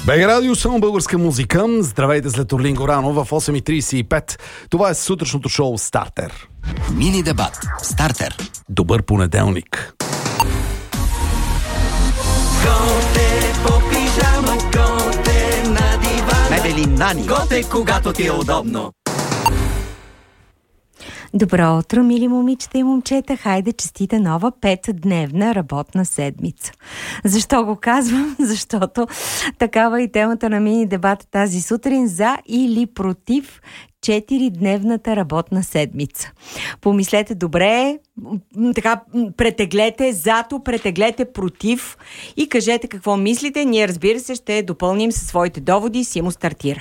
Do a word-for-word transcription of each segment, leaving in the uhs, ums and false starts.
БГ Радио, само българска музика. Здравейте след Орлин Горанов в осем и трийсет и пет. Това е сутрешното шоу Стартер. Мини дебат. Стартер. Добър понеделник. Готе по пижама, готе на дивана. Мебели Нани. Готе, когато ти е удобно. Добро утро, мили момичета и момчета. Хайде, честита нова петдневна работна седмица. Защо го казвам? Защото такава и темата на мини дебата тази сутрин: за или против четиридневната работна седмица. Помислете добре, така претеглете зато, претеглете против и кажете какво мислите. Ние, разбира се, ще допълним със своите доводи. Симо стартира.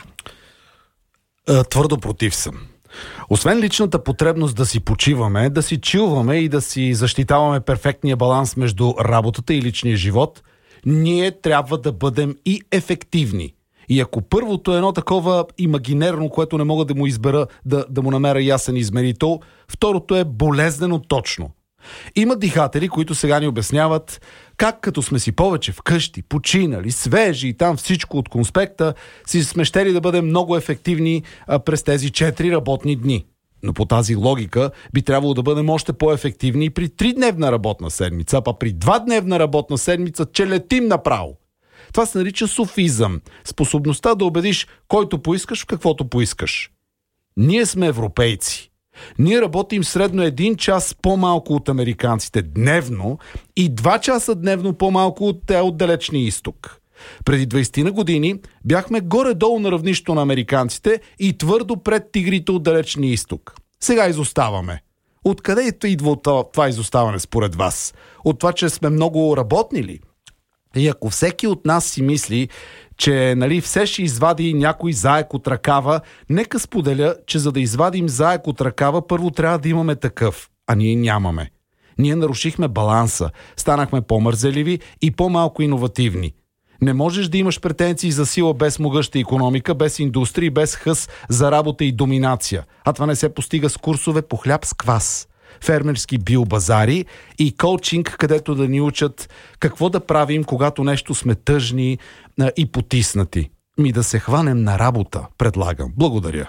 Твърдо против съм. Освен личната потребност да си почиваме, да си чилваме и да си защитаваме перфектния баланс между работата и личния живот, ние трябва да бъдем и ефективни. И ако първото е едно такова имагинерно, което не мога да му избера, да, да му намеря ясен измерител, второто е болезнено точно. Има дихатели, които сега ни обясняват как като сме си повече вкъщи, починали, свежи и там всичко от конспекта, си сме щели да бъдем много ефективни а, през тези четири работни дни. Но по тази логика би трябвало да бъдем още по-ефективни и при тридневна работна седмица, а при двадневна работна седмица, че летим направо. Това се нарича софизъм. Способността да убедиш който поискаш в каквото поискаш. Ние сме европейци. Ние работим средно един час по-малко от американците дневно и два часа дневно по-малко от те от далечния изток. Преди двайсет години бяхме горе-долу на равнището на американците и твърдо пред тигрите от далечния изток. Сега изоставаме. Откъде идва това изоставане според вас? От това, че сме много работни ли? И ако всеки от нас си мисли, че нали, все ще извади някой заек от ръкава, нека споделя, че за да извадим заек от ръкава, първо трябва да имаме такъв, а ние нямаме. Ние нарушихме баланса, станахме по-мързеливи и по-малко иновативни. Не можеш да имаш претенции за сила без могъща икономика, без индустрия, без хъс за работа и доминация. А това не се постига с курсове по хляб с квас, фермерски биобазари и коучинг, където да ни учат какво да правим, когато нещо сме тъжни а, и потиснати. Ми да се хванем на работа, предлагам. Благодаря.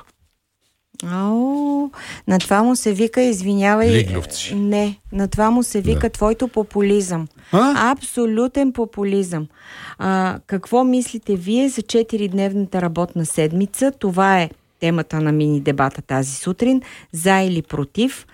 О, на това му се вика, извинявай... Лиглювци. Не, на това му се вика да. Твойто популизъм. А? Абсолютен популизъм. А, какво мислите вие за четиридневната работна седмица? Това е темата на мини дебата тази сутрин. За или против?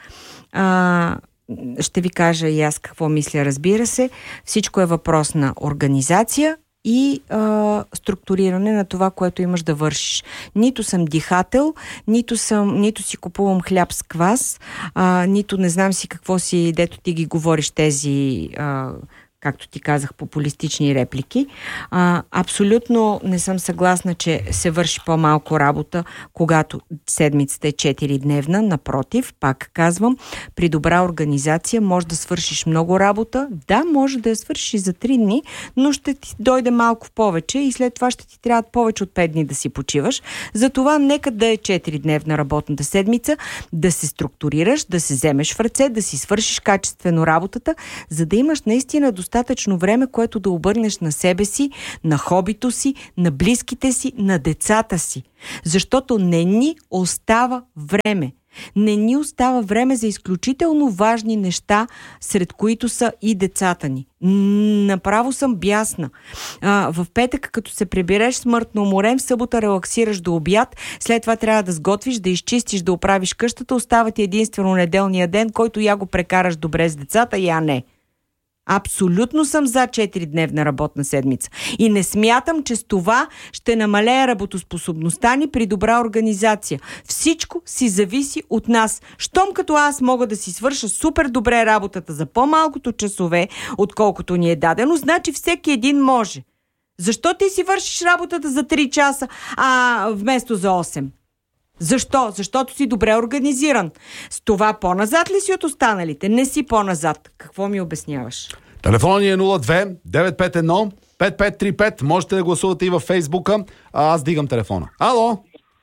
А, ще ви кажа и аз какво мисля, разбира се. Всичко е въпрос на организация и а, структуриране на това, което имаш да вършиш. Нито съм дихател, нито, съм, нито си купувам хляб с квас, а, нито не знам си какво си, дето ти ги говориш тези... А, както ти казах, популистични реплики. А, абсолютно не съм съгласна, че се върши по-малко работа, когато седмицата е четиридневна. Напротив, пак казвам, при добра организация може да свършиш много работа. Да, може да я свършиш и за три дни, но ще ти дойде малко повече и след това ще ти трябва повече от пет дни да си почиваш. Затова нека да е четиридневна работната седмица, да се структурираш, да се вземеш в ръце, да си свършиш качествено работата, за да имаш наистина достатъчно достатъчно време, което да обърнеш на себе си, на хобито си, на близките си, на децата си. Защото не ни остава време. Не ни остава време за изключително важни неща, сред които са и децата ни. Направо съм бясна. А, в петък, като се прибереш смъртно уморен, в събота релаксираш до обяд, след това трябва да сготвиш, да изчистиш, да оправиш къщата, остава ти единствено неделния ден, който я го прекараш добре с децата, я не. Абсолютно съм за четиридневна работна седмица. И не смятам, че с това ще намалее работоспособността ни при добра организация. Всичко си зависи от нас. Щом като аз мога да си свърша супер добре работата за по-малкото часове, отколкото ни е дадено, значи всеки един може. Защо ти си вършиш работата за три часа, а вместо за осем? Защо? Защото си добре организиран. С това по-назад ли си от останалите? Не си по-назад. Какво ми обясняваш? Телефонът ни е нула две девет пет едно пет пет три пет. Можете да гласувате и във Фейсбука. А аз дигам телефона. Ало?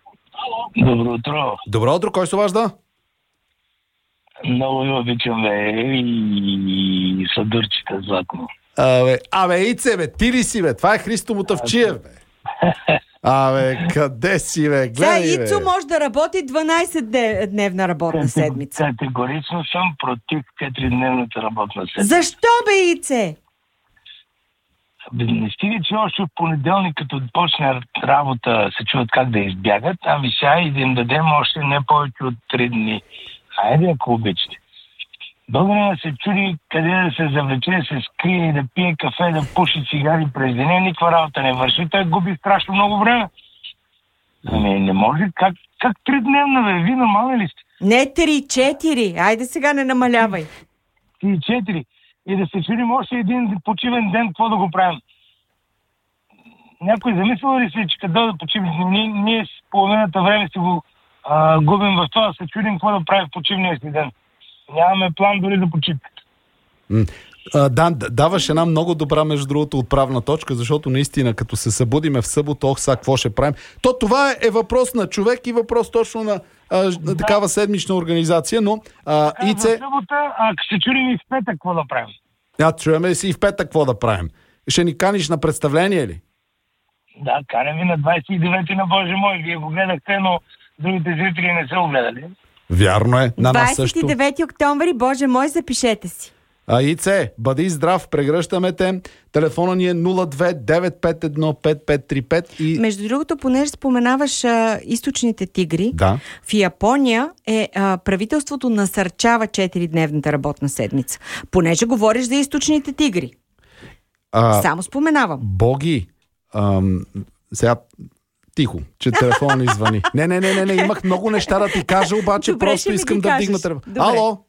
Добро утро. Добро утро. Кой се обажда? Много ви обичам, бе, и съдърчите златно. Абе, абе, Ице, бе, ти ли си, бе? Това е Христо Мотавчиев, бе. Абе, къде си, бе? Гледай, Сега бе. Ицо може да работи дванайсет-дневна работна седмица. Категорично съм против четиридневната работна седмица. Защо, бе, Ице? Бе, не стига, че още в понеделник, като почне работа, се чуват как да избягат, ами сега и да им дадем още не повече от три дни. Айде, ако обичате. Българина се чуди къде да се завлече, да се скрие, да пие кафе, да пуши цигари през деня, никаква работа не върши. Той губи страшно много време. Ами не може. Как, как тридневна, бе? Вие нормални ли сте? Не три, четири. Айде сега не намалявай. И четири. И да се чудим още един почивен ден, какво да го правим? Някой замисля ли се, че къде да почивим? Ние, ние с половината време си го а, губим в това, да се чудим какво да правим в почивния си ден. Нямаме план дори за почивка. А, да, даваш една много добра, между другото, отправна точка, защото наистина, като се събудиме в събота, ох, сега какво ще правим? То това е, е въпрос на човек и въпрос точно на, а, на да. такава седмична организация, но а, А, Ице... в събота, ако се чудим и в петък, какво да правим? А, чуеме си и в петък какво да правим? Ще ни каниш на представление ли? Да, канем ви на двайсет и девети на Боже мой. Вие го гледахте, но другите зрители не са го гледали. Вярно е, на нас също. двайсет и девети октомври, Боже мой, запишете си. А, Ице, бъди здрав, прегръщаме те. Телефона ни е нула две девет пет едно пет пет три пет и... Между другото, понеже споменаваш а, източните тигри, Да. в Япония е, а, правителството насърчава четиридневната работна седмица. Понеже говориш за източните тигри. А, Само споменавам. Боги, ам, сега тихо, че телефона ни звъни. Не, не, не, не, не, имах много неща да ти кажа, обаче Добре, просто ще ми искам ги да кажеш. вдигна телефона. Добре. Ало?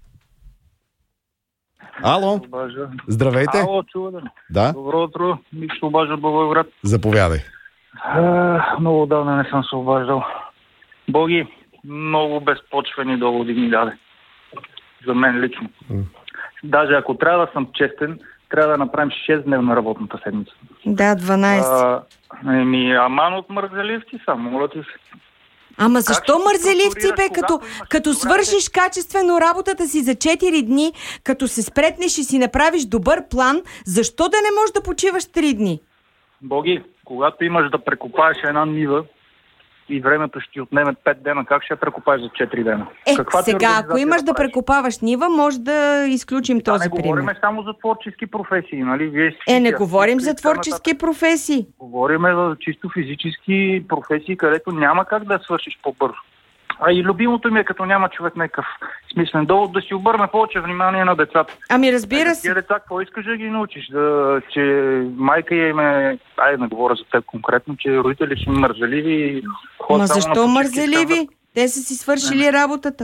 Ало? Здравейте. Ало, чува да. Да, Добро утро, Мик се обажда от Благоевград. заповядай. А, много отдавна не съм се обаждал. Боги, много безпочвени доводи ми даде. За мен лично. М. Даже ако трябва да съм честен, трябва да направим шестдневна работната седмица. Да, дванайсет. А, еми, аман от мързеливци са, моля ти се. Ама защо ще мързеливци, бе, структурираш, като, когато имаш като добра свършиш качествено работата си за четири дни, като се спретнеш и си направиш добър план, защо да не можеш да почиваш три дни? Боги, когато имаш да прекопаеш една нива и времето ще ти отнеме пет дена, как ще я прекопаеш за четири дена? Е, Каква ти сега, ако организация имаш да правиш? прекопаваш нива, може да изключим Да, този не говорим пример. само за творчески професии, нали? Вие Е, не си- говорим си- за така творчески нататък. професии. Говорим за чисто физически професии, където няма как да свършиш по-бързо. А и любимото ми е, като няма човек някакъв смислен довод, да си обърне повече внимание на децата. Ами разбира Е, се. тия деца, какво искаш да ги научиш? Да, че майка им е... Айде, не говоря за теб конкретно, че родители са мързеливи и ходят Ма само на защо почивки, мързеливи? Те са си свършили работата.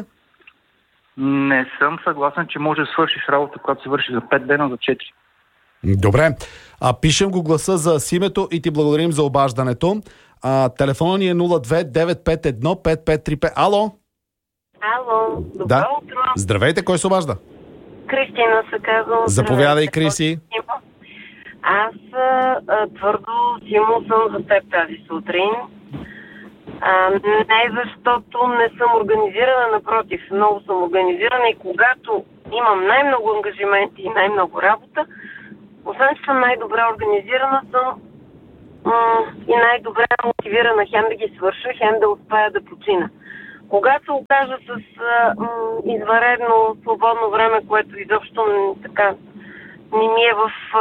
Не съм съгласен, че може да свършиш работа, когато се върши за пет дена, за четири. Добре, а, пишем го гласа за Симето и ти благодарим за обаждането. А, телефона ни е нула две девет пет едно пет пет три пет. Ало? Ало, добро Да. утро. Здравейте, кой се обажда? Кристина се казва. Заповядай, Криси. Аз а, а, твърдо силно съм за теб тази сутрин. А, не защото не съм организирана, напротив, много съм организирана и когато имам най-много ангажименти и най-много работа, освен че съм най-добре организирана, съм м- и най-добре мотивирана хем да ги свърша, хем да успея да почина. Когато се окажа с а, м- извънредно свободно време, което изобщо м- така не ми е в, а,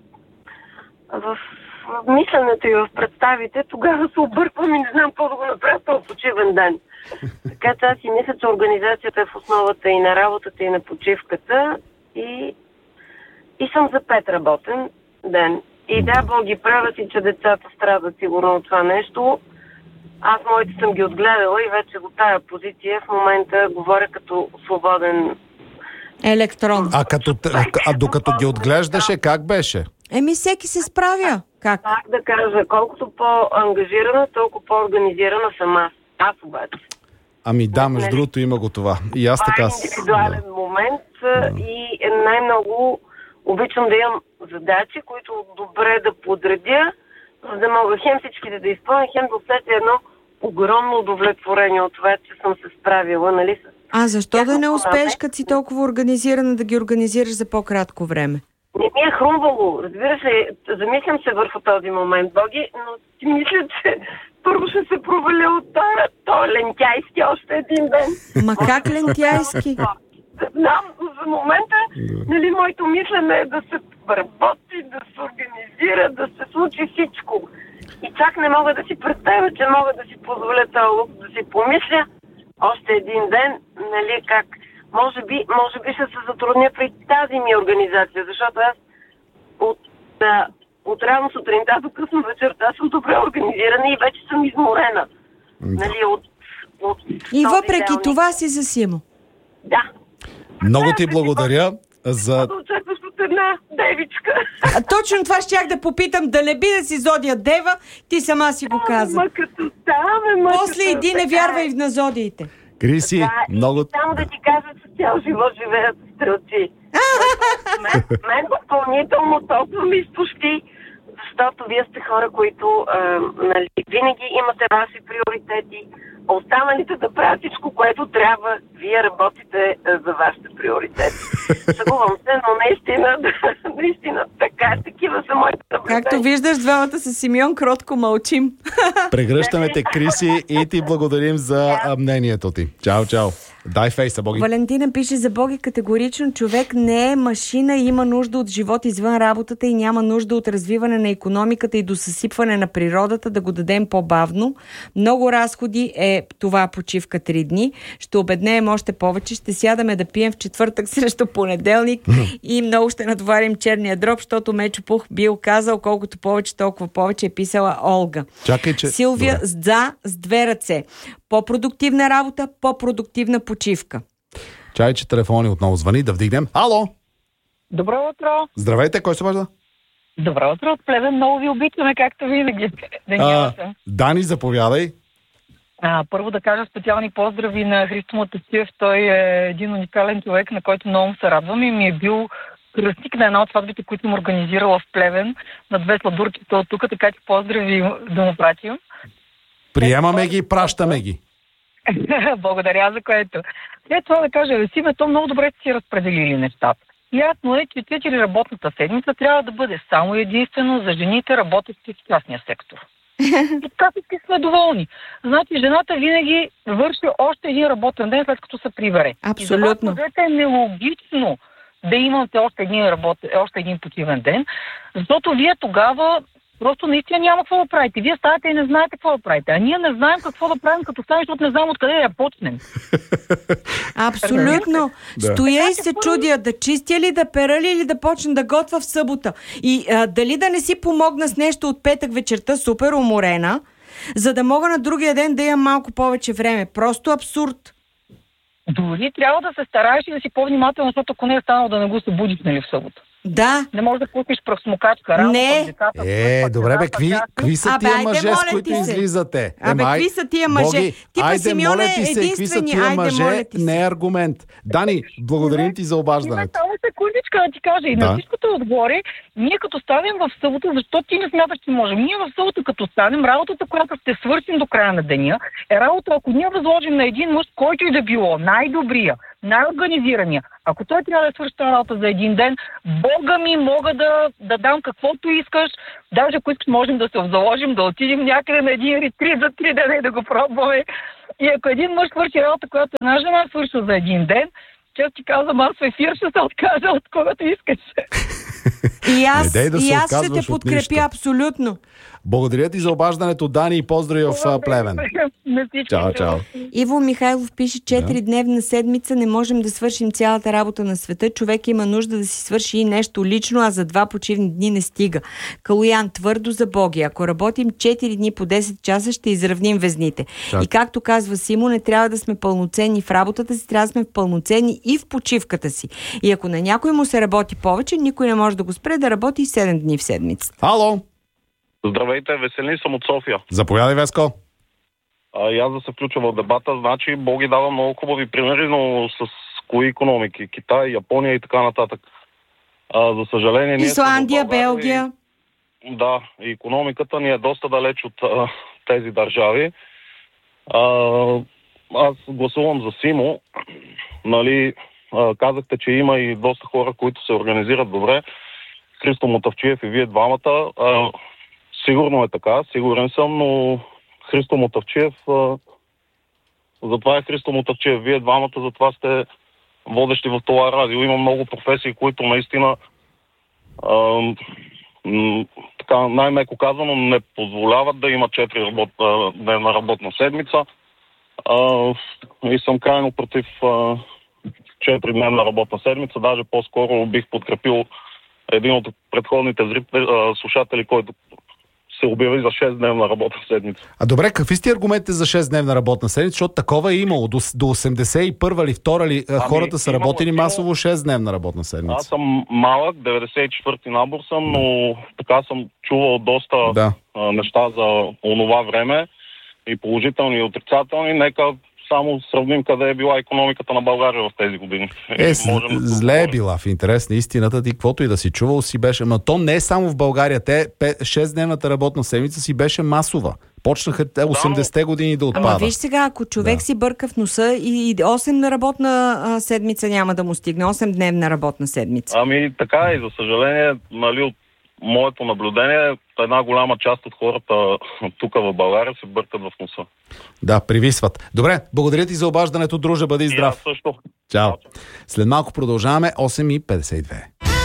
в мисленето и в представите, тогава се обърквам и не знам какво да го направя този почивен ден. Така че аз си мисля, че организацията е в основата и на работата, и на почивката. И, и съм за пет работен ден. И да, Боги, правя си, че децата страдат сигурно от това нещо. Аз моите съм ги отгледала и вече от тая позиция в момента говоря като свободен. Електрон. А, като, а докато ги отглеждаше, как беше? Еми, всеки се справя. Как? Как да кажа, колкото по-ангажирана, толкова по-организирана съм аз. Аз обаче. Ами да, между другото има го това. И аз Това така... е индивидуален да. момент да. И най-много обичам да имам задачи, които добре да подредя, за да мога хем всичките да изпълня, хем да усетя едно огромно удовлетворение от това, че съм се справила, нали? С... А защо да не успееш, като си толкова организирана, да ги организираш за по-кратко време? Не ми е хрумвало. Разбира се, замислям се върху този момент, Боги, но ти мисля, че първо ще се проваля от този, този лентяйски още един ден. Ма как лентяйски? Знам, за момента, нали, моето мислене е да се работи, да се организира, да се случи всичко. И чак не мога да си представя, че мога да си позволя този лук, да си помисля още един ден, нали, как може би, може би ще се затрудня при тази ми организация, защото аз от, да, от рано сутринта до късно вечерта съм добре организирана и вече съм изморена. Нали, от, от и въпреки делник. Това си за Симо. Да. Много ти благодаря за... Да очакваш от една девичка. А точно това щях да попитам, да не би да си зодия дева, ти сама си го каза. Ма като става, ма после като иди не вярвай на зодиите. Криси, да, много... Само да ти кажа, че цял живот живеят стрелци. мен, мен допълнително толкова ми изпущи, защото вие сте хора, които а, нали, винаги имате ваши приоритети. Останалите да правят всичко, което трябва, вие работите а, за вашите приоритети. Шагувам се, но наистина, наистина така, такива са моите наблюдения. Както виждаш, двамата с Симеон кротко мълчим. Прегръщаме те, Криси, и ти благодарим за мнението ти. Чао, чао. Дай фейса, Боги. Валентина пише: за Боги категорично, човек не е машина, има нужда от живот извън работата и няма нужда от развиване на икономиката и до съсипване на природата, да го дадем по-бавно. Много разходи е това почивка три дни. Ще обеднеем още повече, ще сядаме да пием в четвъртък срещу понеделник и много ще натоварим черния дроб, защото Мечо Пух бил казал, колкото повече, толкова повече, е писала Олга. Чакай, че... Силвия за с две ръце. По-продуктивна работа, по-продуктивна почивка. Чай, че телефони отново звъни, да вдигнем. Ало! Добро утро! Здравейте, кой се обажда? Добро утро от Плевен, много ви обичаме, както винаги. А, Дани, заповядай. А, първо да кажа специални поздрави на Христо Мотосиев. Той е един уникален човек, на който много се радвам и ми е бил кръстник на една от сватбите, които съм организирала в Плевен, на две сладурчета от тук, така че поздрави да му пратим. Приемаме ги, пращаме ги. Благодаря за което. След това да кажа, Симе, то много добре си разпределили нещата. Ясно е, че четири работната седмица трябва да бъде само единствено за жените, работещи в частния сектор. И така сме доволни. Значи, жената винаги върши още един работен ден, след като се прибере. Абсолютно. И за вас е нелогично да имате още един, работ... още един почивен ден, защото вие тогава просто наистина няма какво да правите. Вие ставате и не знаете какво да правите. А ние не знаем какво да правим, като станем, защото не знаем откъде да я почнем. Абсолютно. Да. Стоя и се чудя да чистя ли, да пера ли или да почна да готвя в събота. И а, дали да не си помогна с нещо от петък вечерта, супер уморена, за да мога на другия ден да имам малко повече време. Просто абсурд. Дори трябва да се стараеш и да си по-внимателно, защото ако не е станало да не го събудиш, нали, в събота. Да. Не можеш да купиш пръвсмокачка. Рано, не. Децата, е, добре бе, какви, какви са Абе, тия айде, мъже, с които се. излизате? Абе, Ема, какви са тия мъже? Боги, Ти па Симеон е единствени. Какви са тия айде, мъже, не е аргумент. Дани, благодарим ти за обаждането. Само секундичка да ти кажа. И да. На всичкото отгоре, ние като станем в събота, защо ти не смяташ, че можем? Ние в събота като станем, работата, която ще свършим до края на деня, е работа, ако ние възложим на един мъж, който и да било, най-добрия, най-организирания. Ако той трябва да свърши работа за един ден, Бога ми, мога да, да дам каквото искаш. Даже ако искаш, можем да се заложим, да отидем някъде на един ретрит за три дена и да го пробваме. И ако един мъж свърши работа, която една жена свърши за един ден, често ти казвам, аз в ефир ще се откажа от когото искаш. И аз, да и аз ще те подкрепя абсолютно. Благодаря ти за обаждането, Дани, и поздрави в Плевен. Чао, чао. Иво Михайлов пише: четиридневна седмица, не можем да свършим цялата работа на света. Човек има нужда да си свърши и нещо лично, а за два почивни дни не стига. Калоян, твърдо за Боги. Ако работим четири дни по десет часа, ще изравним везните. Чак. И както казва Симо, не трябва да сме пълноценни в работата си, трябва да сме пълноценни и в почивката си. И ако на някой му се работи повече, никой не може да го спре да работи седем дни в седмицата. Ало! Здравейте, Веселин съм от София. Заповядай, Веско. А, и аз да се включа в дебата. Значи, Боги дава много хубави примери, но с кои икономики? Китай, Япония и така нататък. А, за съжаление... Исландия, Белгия. И, да, и икономиката ни е доста далеч от а, тези държави. А, аз гласувам за Симо. Нали, а, казахте, че има и доста хора, които се организират добре. Христо Мотавчиев и вие двамата. А, сигурно е така, сигурен съм, но Христо Мотавчиев, а, затова е Христо Мотавчиев. Вие двамата, затова сте водещи в това радио. Има много професии, които наистина а, м- така, най-меко казано, не позволяват да има четири работ, а, дневна работна седмица. А, и съм крайно против а, четири дневна работна седмица. Даже по-скоро бих подкрепил един от предходните зрители, а, слушатели, който се обяви за шест дневна работна седмица. А добре, какви сте аргументите за шест дневна работна седмица? Защото такова е имало. До, до осемдесет и първа или втора ли ами, хората са работили масово шест дневна работна седмица? Аз съм малък, деветдесет и четвърти набор съм, но така съм чувал доста да. а, неща за онова време, и положителни и отрицателни. Нека само сравним къде е била икономиката на България в тези години. Е, зле е била, в интерес на истината, ти каквото и да си чувал си беше. Но то не е само в България. Те шест-дневната работна седмица си беше масова. Почнаха осемдесетте години да отпадат. Ама виж сега, ако човек да. си бърка в носа и осем на работна а, седмица няма да му стигне, осем дневна работна седмица. Ами така и за съжаление, нали, от моето наблюдение, една голяма част от хората тук в България се бъркат в носа. Да, привисват. Добре, благодаря ти за обаждането, друже, бъди здрав. И аз също. Чао. След малко продължаваме. осем и петдесет и две.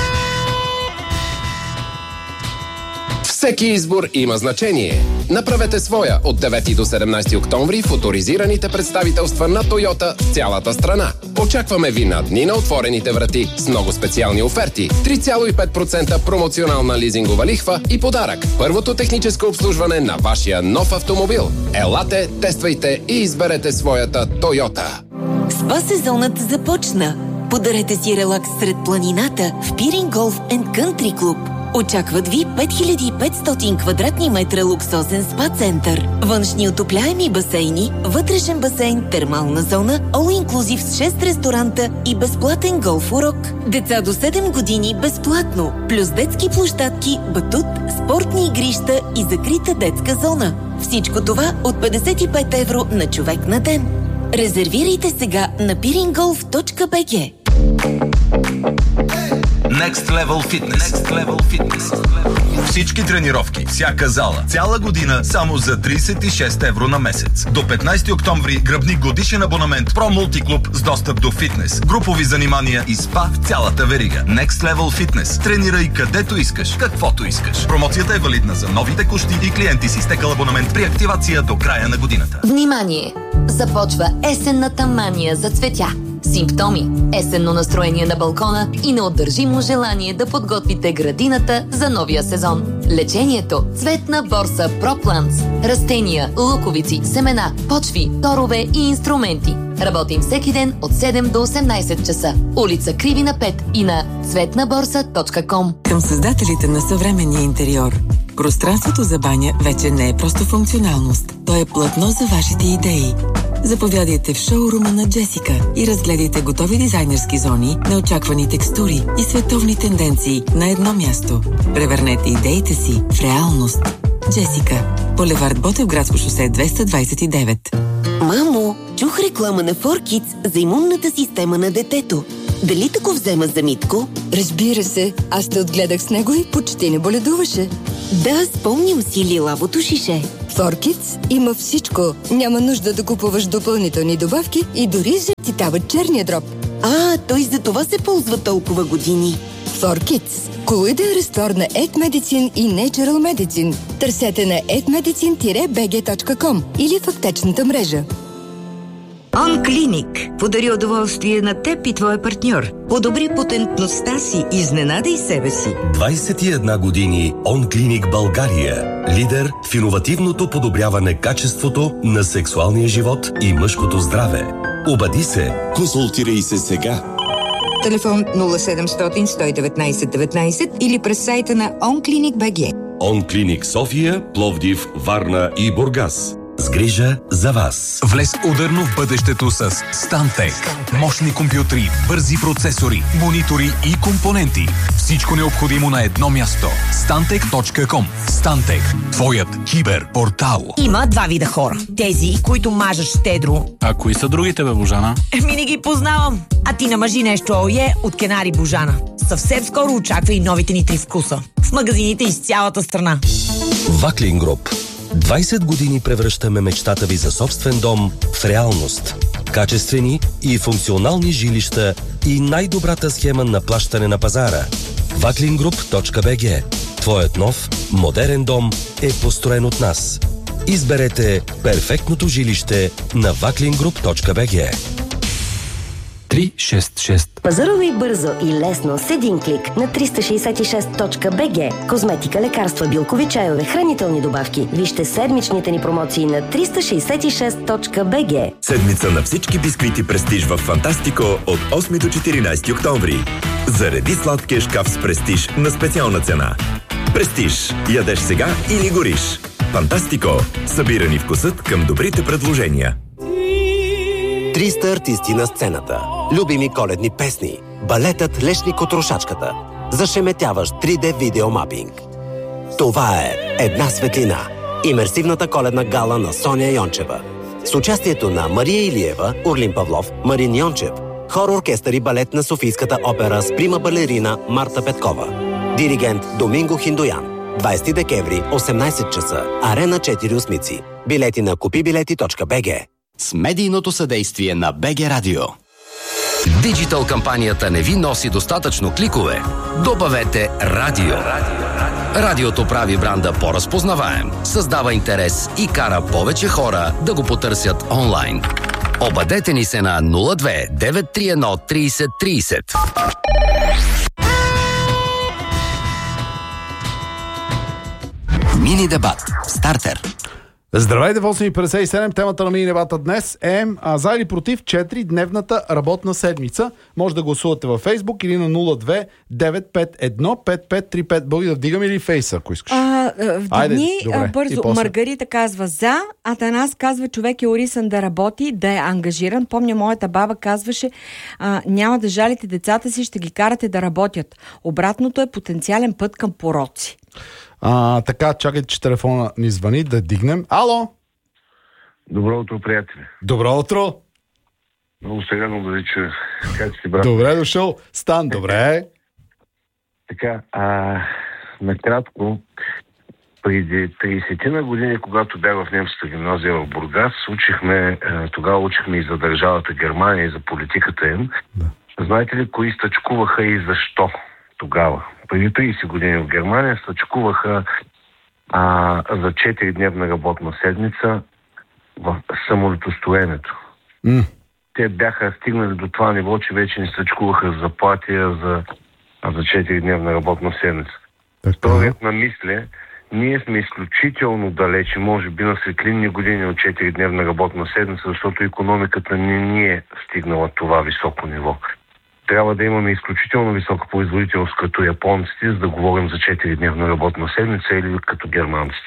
Всеки избор има значение. Направете своя от девети до седемнадесети октомври в оторизираните представителства на Тойота в цялата страна. Очакваме ви на дни на отворените врати с много специални оферти, три цяло и пет процента промоционална лизингова лихва и подарък. Първото техническо обслужване на вашия нов автомобил. Елате, тествайте и изберете своята Тойота. Спа сезонът започна. Подарете си релакс сред планината в Пирин Голф енд Кънтри Клуб. Очакват ви пет хиляди и петстотин квадратни метра луксозен спа център, външни отопляеми басейни, вътрешен басейн, термална зона, all-inclusive с шест ресторанта и безплатен голф урок. Деца до седем години безплатно, плюс детски площадки, батут, спортни игрища и закрита детска зона. Всичко това от петдесет и пет евро на човек на ден. Резервирайте сега на пиринголф точка би джи. Next Level Fitness. Next Level Fitness. Всички тренировки, всяка зала, цяла година само за тридесет и шест евро на месец. До петнадесети октомври гръбни годишен абонамент Pro Multiklub с достъп до фитнес, групови занимания и спа в цялата верига. Next Level Fitness. Тренирай където искаш, каквото искаш. Промоцията е валидна за нови текущи и клиенти с изтекал абонамент при активация до края на годината. Внимание! Започва есенната мания за цветя. Симптоми, есенно настроение на балкона и неотдържимо желание да подготвите градината за новия сезон. Лечението – цветна борса ProPlants. Растения, луковици, семена, почви, торове и инструменти. Работим всеки ден от седем до осемнадесет часа. Улица Кривина пет и на цветна борса точка ком. Към създателите на съвременния интериор. Пространството за баня вече не е просто функционалност. То е платно за вашите идеи. Заповядайте в шоурума на Джесика и разгледайте готови дизайнерски зони, неочаквани текстури и световни тенденции на едно място. Превърнете идеите си в реалност. Джесика. Булевард Ботевградско шосе двеста двадесет и девет. Мамо, чух реклама на фор Kids за имунната система на детето. Дали тако взема за Митко? Разбира се, аз те отгледах с него и почти не боледуваше. Да, спомням си лилавото шише. фор Kids има всичко. Няма нужда да купуваш допълнителни добавки и дори защитават черния дроб. А, той за това се ползва толкова години. фор Kids. Колоиден разтвор на Ed Medicine и Natural Medicine. Търсете на едмедицин би джи точка ком или в аптечната мрежа. OnClinic подари удоволствие на теб и твоя партньор. Подобри потентността си, изненадай себе си. двадесет и една години OnClinic България. Лидер в иновативното подобряване качеството на сексуалния живот и мъжкото здраве. Обади се. Консултирай се сега. Телефон нула седемстотин сто и деветнадесет деветнадесет или през сайта на OnClinic точка би джи. OnClinic София, Пловдив, Варна и Бургас. С грижа за вас. Влез ударно в бъдещето с Stantec. Мощни компютри, бързи процесори, монитори и компоненти. Всичко необходимо на едно място. Stantec точка ком. Stantec. Твоят киберпортал. Има два вида хора. Тези, които мажат щедро. А кои са другите, бе, Божана? Еми не ги познавам. А ти намажи нещо ое от Кенари Божана. Съвсем скоро очаква и новите ни три вкуса. В магазините из цялата страна. Ваклин Груп. двайсет години превръщаме мечтата ви за собствен дом в реалност. Качествени и функционални жилища и най-добрата схема на плащане на пазара. ваклин груп точка би джи. Твоят нов, модерен дом е построен от нас. Изберете перфектното жилище на ваклин груп точка би джи. три шест шест. Пазарувай бързо и лесно с един клик на триста шейсет и шест точка би джи. Козметика, лекарства, билкови чайове, хранителни добавки. Вижте седмичните ни промоции на триста шейсет и шест точка би джи. Седмица на всички бисквити Престиж в Фантастико от осми до четиринайсети октомври. Зареди сладкия шкаф с Престиж на специална цена. Престиж. Ядеш сега или гориш. Фантастико. Събирани вкусът към добрите предложения. триста артисти на сцената. Любими коледни песни. Балетът Лешник от Рушачката. Зашеметяващ три Д видеомапинг. Това е Една светлина. Имерсивната коледна гала на Соня Йончева. С участието на Мария Илиева, Орлин Павлов, Марин Йончев. Хор, оркестър и балет на Софийската опера с прима балерина Марта Петкова. Диригент Доминго Хиндоян. двайсети декември, осемнайсет часа. Арена четири Осмици. Билети на купи билети точка би джи. С медийното съдействие на БГ Радио. Диджитал кампанията не ви носи достатъчно кликове? Добавете радио. Радиото прави бранда по-разпознаваем, създава интерес и кара повече хора да го потърсят онлайн. Обадете ни се на нула две девет три едно трийсет трийсет. Мини дебат. Стартер. Здравейте, в осем и петдесет и седем. Темата на мини дебата днес е а, за или против четиридневната работна седмица. Може да гласувате във Фейсбук или на нула две девет пет едно пет пет три пет. Бъги да вдигаме ли фейса, ако искаш? А, вдигни Айде, бързо. Маргарита казва за, Атанас казва човек е орисан да работи, да е ангажиран. Помня, моята баба казваше а, няма да жалите децата си, ще ги карате да работят. Обратното е потенциален път към пороци. А, така, чакайте, че телефона ни звъни, да дигнем. Ало! Добро утро, приятели. Добро утро! Много сегано да ви чуя. Как си, брат? Добре дошъл. Стан, добре. Така, а, накратко, преди трийсет на години, когато бях в немската гимназия в Бургас, учихме, тогава учихме и за държавата Германия, и за политиката им. Да. Знаете ли, кои стъчкуваха и защо тогава? Преди трийсет години в Германия стъчкуваха а, за четиридневна работна седмица в самолетостроенето. Mm. Те бяха стигнали до това ниво, че вече не стъчкуваха за заплати, за, за четиридневна работна седмица. Вторият на мисля, ние сме изключително далече, може би на светлинни години от четиридневна работна седмица, защото икономиката не ни е стигнала това високо ниво. Трябва да имаме изключително висока производителност като японците, за да говорим за четиридневна работна седмица или като германците.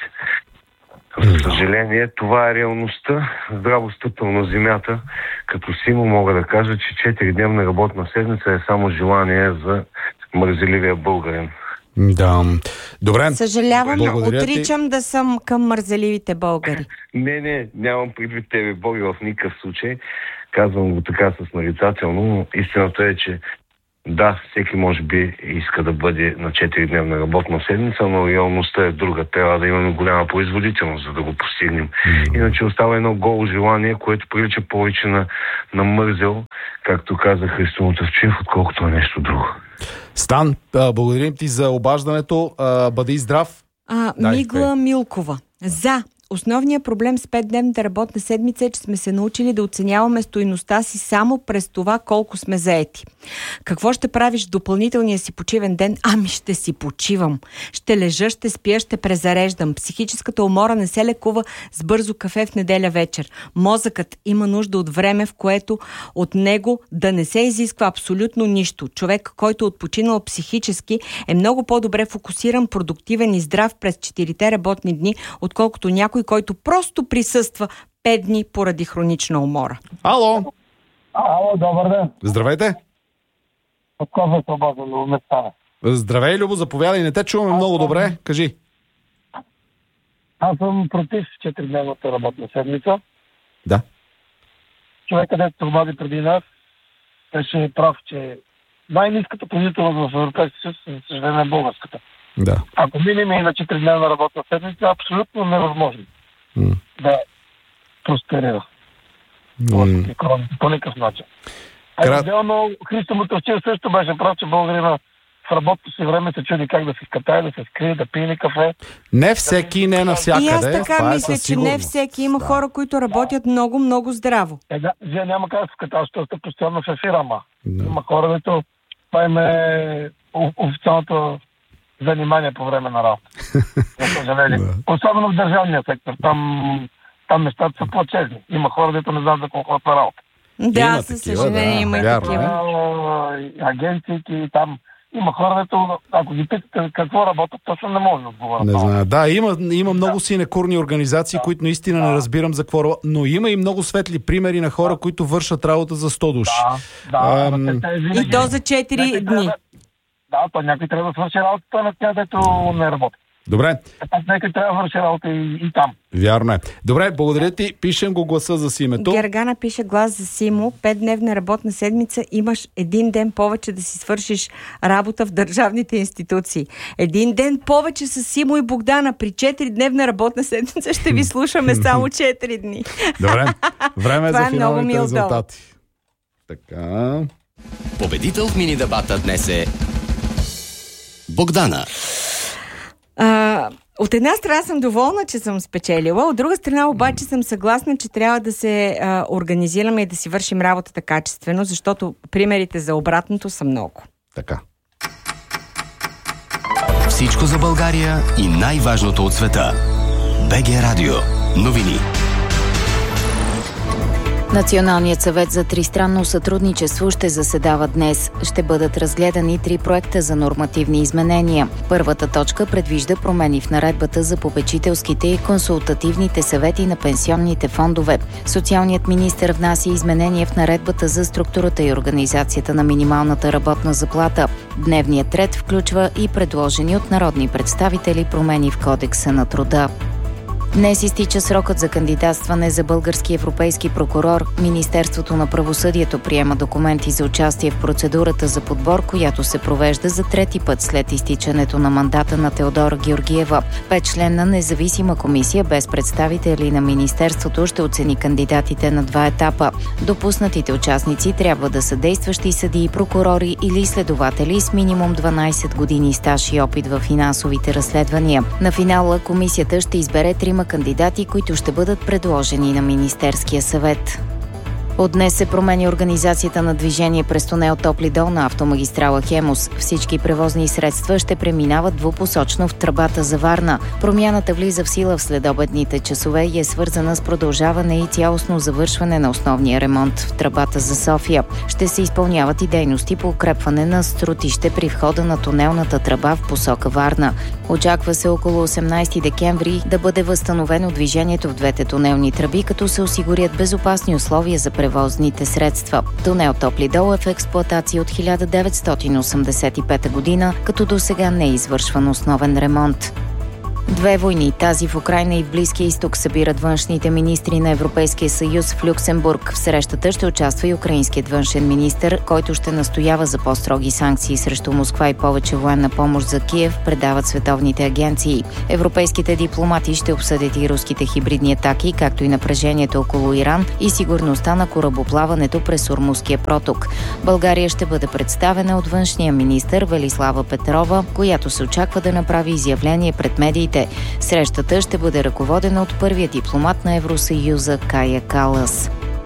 За съжаление, това е реалността. Здраво стъпил на земята. Като Симо мога да кажа, че четиридневна работна седмица е само желание за мързеливия българин. Да. Добре. Съжалявам, отричам ти да съм към мързеливите българи. Не, не, нямам предвид тебе, Боги, в никакъв случай. Казвам го така с нарицателно, но истината е, че да, всеки може би иска да бъде на четиридневна работна седмица, но реалността е друга. Трябва да имаме голяма производителност, за да го постигнем. Mm-hmm. Иначе остава едно голо желание, което прилича повече на, на мързел, както каза Христо Мотавчиев, отколкото е нещо друго. Стан, благодарим ти за обаждането. Бъди здрав. А, Мигла Милкова. За. Основният проблем с петдневната работна седмица е, че сме се научили да оценяваме стойността си само през това колко сме заети. Какво ще правиш в допълнителния си почивен ден? Ами ще си почивам. Ще лежа, ще спя, ще презареждам. Психическата умора не се лекува с бързо кафе в неделя вечер. Мозъкът има нужда от време, в което от него да не се изисква абсолютно нищо. Човек, който е отпочинал психически, е много по-добре фокусиран, продуктивен и здрав през четирите работни дни, отколкото някой, някой, който просто присъства пет дни поради хронична умора. Ало! Ало, добър ден. Здравейте! От Коза Свобода, Любо ме стане. Здравей, Любо, заповядай, не те чуваме много добре. Кажи. Аз съм против четиридневната работна седмица. Да. Човек, където се обади преди нас, беше прав, че най-ниската позиция в Европейския съюз, за съжаление, е българската. Да. Ако минем и на четиридневна работна седмица, е абсолютно невъзможно mm. да просперира. Mm. По никакъв начин. А Крат... отделно Христо Мутавчев също беше прав, че българина в работното си време се чуди как да се скатае, да се скрие, да пие кафе. Не всеки, не навсякъде. И аз така това мисля, е че не всеки. Има да. хора, които работят да. много, много здраво. Е, да, вие няма как да се скатае, защото сте постоянно в ефира, ама. Да. Има хора, които това им е официалното занимание по време на работа. да. Особено в държавния сектор. Там, там нещата са плачезни. Има хора, които не знаят за колко е работа. Да, със съжаление има и такива. Агенции там има хора, които, ако ги питате какво работят, точно не може да отговорят. Не знае. Да, има, има много синекурни организации, да. които наистина не разбирам за какво работят, но има и много светли примери на хора, да. които вършат работа за сто души. Да, да. Ам... И то за четири дни. Да, то някой трябва да свърши работата на тя, дето не работи. Добре. Някой трябва да върши работа и, и там. Вярно е. Добре, благодаря ти. Пишем го гласа за Симето. Гергана пише глас за Симо. Петдневна работна седмица, имаш един ден повече да си свършиш работа в държавните институции. Един ден повече с Симо и Богдана. При четиридневна работна седмица ще ви слушаме само четири дни. Добре. Време е за финалните резултати. Така. Победител в мини дебата днес е Богдана. А, от една страна съм доволна, че съм спечелила, от друга страна обаче съм съгласна, че трябва да се а, организираме и да си вършим работата качествено, защото примерите за обратното са много. Така. Всичко за България и най-важното от света. БГ Радио. Новини. Националният съвет за тристранно сътрудничество ще заседава днес. Ще бъдат разгледани три проекта за нормативни изменения. Първата точка предвижда промени в наредбата за попечителските и консултативните съвети на пенсионните фондове. Социалният министър внася изменения в наредбата за структурата и организацията на минималната работна заплата. Дневният ред включва и предложени от народни представители промени в Кодекса на труда. Днес изтича срокът за кандидатстване за български европейски прокурор. Министерството на правосъдието приема документи за участие в процедурата за подбор, която се провежда за трети път след изтичането на мандата на Теодора Георгиева. Петчленна независима комисия без представители на Министерството ще оцени кандидатите на два етапа. Допуснатите участници трябва да са действащи съдии, прокурори или следователи с минимум дванайсет години стаж и опит в финансовите разследвания. На финала комисията ще избере трима кандидати, които ще бъдат предложени на Министерския съвет. От днес се промени организацията на движение през тунел Топли дол на автомагистрала Хемус. Всички превозни средства ще преминават двупосочно в тръбата за Варна. Промяната влиза в сила в следобедните часове и е свързана с продължаване и цялостно завършване на основния ремонт в тръбата за София. Ще се изпълняват и дейности по укрепване на струтище при входа на тунелната тръба в посока Варна. Очаква се около осемнайсети декември да бъде възстановено движението в двете тунелни тръби, като се осигурят безопасни условия за превозните средства. Тунел Топли дол е в експлоатация от хиляда деветстотин осемдесет и пета година, като досега не е извършван основен ремонт. Две войни, тази в Украйна и в Близкия изток, събират външните министри на Европейския съюз в Люксембург. В срещата ще участва и украинският външен министър, който ще настоява за по-строги санкции срещу Москва и повече военна помощ за Киев, предават световните агенции. Европейските дипломати ще обсъдят и руските хибридни атаки, както и напрежението около Иран и сигурността на корабоплаването през Ормузския проток. България ще бъде представена от външния министър Велислава Петрова, която се очаква да направи изявление пред медиите. Срещата ще бъде ръководена от първия дипломат на Евросъюза Кая Калас.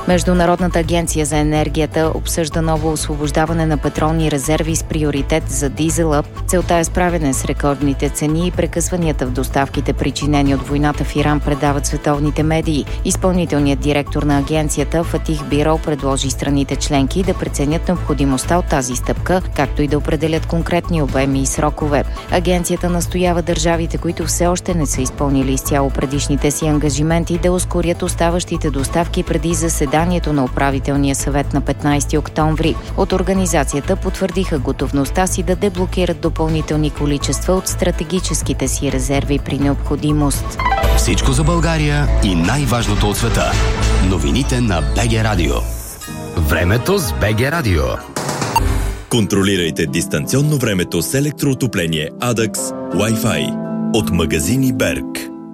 Международната агенция за енергията обсъжда ново освобождаване на петролни резерви с приоритет за дизела. Целта е справяне с рекордните цени и прекъсванията в доставките, причинени от войната в Иран, предават световните медии. Изпълнителният директор на агенцията Фатих Бирол предложи страните членки да преценят необходимостта от тази стъпка, както и да определят конкретни обеми и срокове. Агенцията настоява държавите, които все още не са изпълнили изцяло предишните си ангажименти, да ускорят оставащите доставки преди заседанието на управителния съвет на петнайсети октомври. От организацията потвърдиха готовността си да деблокират допълнителни количества от стратегическите си резерви при необходимост. Всичко за България и най-важното от света. Новините на БГ Радио. Времето с БГ Радио. Контролирайте дистанционно времето с електроотопление Адакс Wi-Fi от магазини Берг.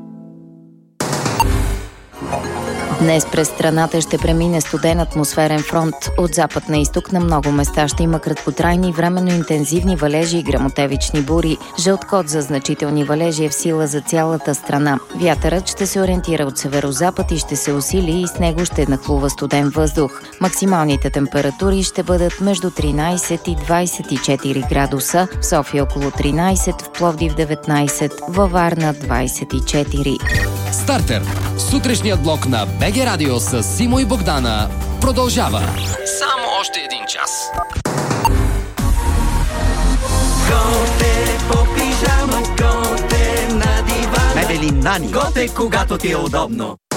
Днес през страната ще премине студен атмосферен фронт. От запад на изток на много места ще има краткотрайни, временно интензивни валежи и гръмотевични бури. Жълт код за значителни валежи е в сила за цялата страна. Вятърът ще се ориентира от северозапад и ще се усили и с него ще нахлува студен въздух. Максималните температури ще бъдат между тринайсет и двайсет и четири градуса, в София около тринайсет, в Пловдив деветнайсет, във Варна двайсет и четири. Стартер. Сутрешният блок на БГ Радио с Симо и Богдана продължава. Само още един час. Готе по пижама, готе на дивана. Мебели Нани. Готе, когато ти е удобно.